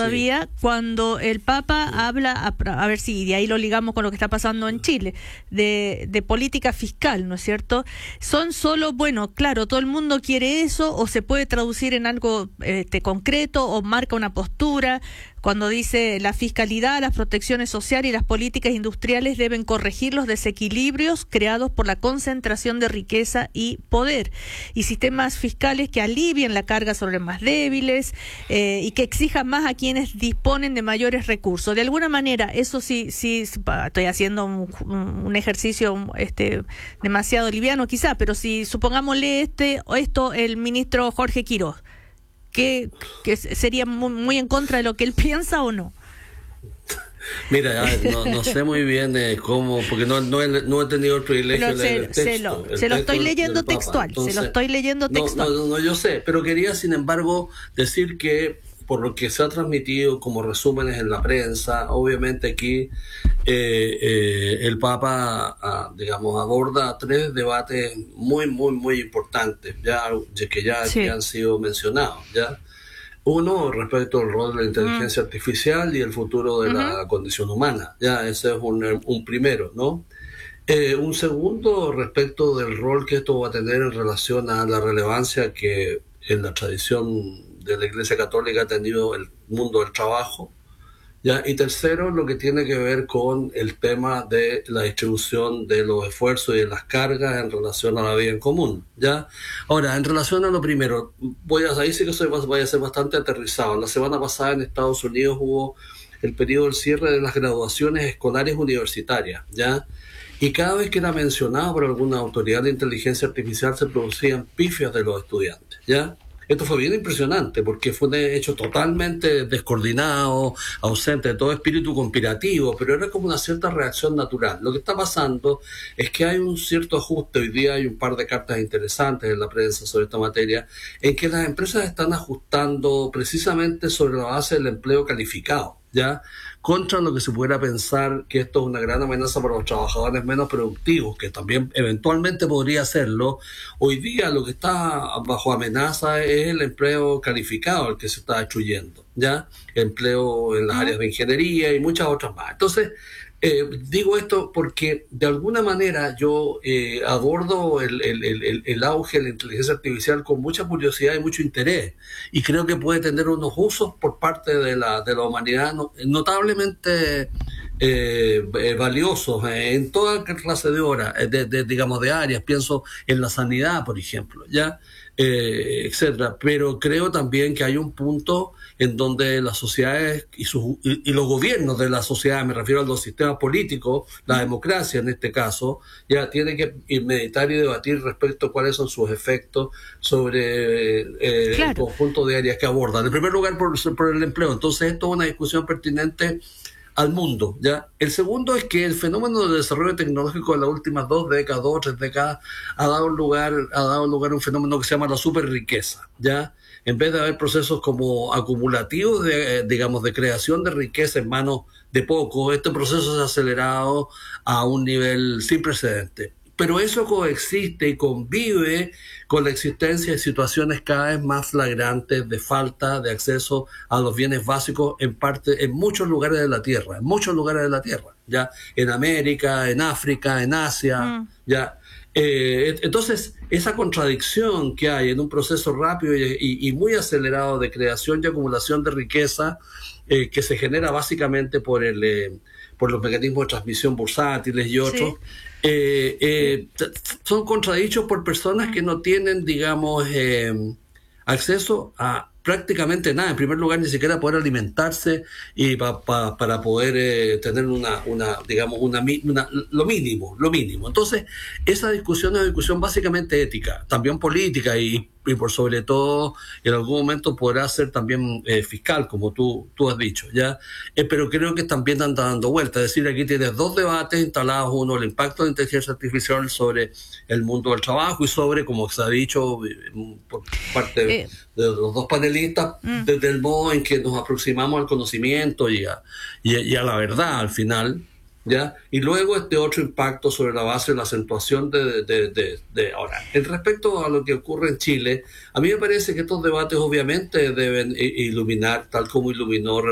todavía cuando el Papa habla, a ver si de ahí lo ligamos con lo que está pasando en Chile, de política fiscal, ¿no es cierto? Son solo, bueno, claro, todo el mundo quiere eso, o se puede traducir en algo concreto, o marca una postura, cuando dice la fiscalidad, las protecciones sociales y las políticas industriales deben corregir los desequilibrios creados por la concentración de riqueza y poder, y sistemas fiscales que alivien la carga sobre los más débiles y que exijan más a quienes disponen de mayores recursos. De alguna manera, eso sí, estoy haciendo un ejercicio demasiado liviano quizá, pero si supongámosle esto el ministro Jorge Quiroz, que sería muy en contra de lo que él piensa, ¿o no? Mira, no sé muy bien cómo, porque no he tenido el privilegio de leer el texto. Se lo estoy leyendo textual, entonces, se lo estoy leyendo textual. No, yo sé, pero quería, sin embargo, decir que por lo que se ha transmitido como resúmenes en la prensa, obviamente aquí el Papa, digamos, aborda 3 debates muy importantes, que han sido mencionados, ¿ya? Uno, respecto al rol de la inteligencia artificial y el futuro de la condición humana, ya, ese es un primero, ¿no? Un segundo, respecto del rol que esto va a tener en relación a la relevancia que en la tradición de la Iglesia Católica ha tenido el mundo del trabajo, ¿ya? Y tercero, lo que tiene que ver con el tema de la distribución de los esfuerzos y de las cargas en relación a la vida en común, ¿ya? Ahora, en relación a lo primero, voy a ser bastante aterrizado. La semana pasada en Estados Unidos hubo el periodo del cierre de las graduaciones escolares universitarias, ¿ya? Y cada vez que era mencionado por alguna autoridad de inteligencia artificial se producían pifias de los estudiantes, ¿ya? Esto fue bien impresionante porque fue un hecho totalmente descoordinado, ausente de todo espíritu conspirativo, pero era como una cierta reacción natural. Lo que está pasando es que hay un cierto ajuste. Hoy día hay un par de cartas interesantes en la prensa sobre esta materia, en que las empresas están ajustando precisamente sobre la base del empleo calificado, ¿ya? Contra lo que se pudiera pensar que esto es una gran amenaza para los trabajadores menos productivos, que también eventualmente podría serlo. Hoy día lo que está bajo amenaza es el empleo calificado, el que se está destruyendo, ¿ya? Empleo en las áreas de ingeniería y muchas otras más. Entonces, digo esto porque de alguna manera yo abordo el auge de la inteligencia artificial con mucha curiosidad y mucho interés, y creo que puede tener unos usos por parte de la humanidad notablemente valiosos en toda clase de horas, digamos, de áreas. Pienso en la sanidad, por ejemplo, ¿ya? Etcétera. Pero creo también que hay un punto en donde las sociedades y los gobiernos de la sociedad, me refiero a los sistemas políticos, la democracia en este caso, ya tiene que meditar y debatir respecto a cuáles son sus efectos sobre el conjunto de áreas que abordan. En primer lugar, por el empleo. Entonces, esto es una discusión pertinente al mundo, ¿ya? El segundo es que el fenómeno del desarrollo tecnológico de las últimas 2 o 3 décadas ha dado lugar a un fenómeno que se llama la superriqueza, ¿ya? En vez de haber procesos como acumulativos de creación de riqueza en manos de pocos, este proceso se ha acelerado a un nivel sin precedentes. Pero eso coexiste y convive con la existencia de situaciones cada vez más flagrantes de falta de acceso a los bienes básicos en muchos lugares de la Tierra, ya, en América, en África, en Asia, ya. Entonces, esa contradicción que hay en un proceso rápido y muy acelerado de creación y acumulación de riqueza, que se genera básicamente por los mecanismos de transmisión bursátiles y otros, son contradichos por personas que no tienen, digamos, acceso a prácticamente nada. En primer lugar, ni siquiera poder alimentarse y para poder tener lo mínimo. Entonces, esa discusión es una discusión básicamente ética, también política y por sobre todo en algún momento podrá ser también fiscal, como tú has dicho, ¿ya? Pero creo que también anda dando vuelta. Es decir, aquí tienes 2 debates instalados: uno, el impacto de la inteligencia artificial sobre el mundo del trabajo y sobre, como se ha dicho por parte de los 2 panelistas, desde el modo en que nos aproximamos al conocimiento y a la verdad al final, ¿ya? Y luego este otro impacto sobre la base de la acentuación de ahora. En respecto a lo que ocurre en Chile, a mí me parece que estos debates obviamente deben iluminar, tal como iluminó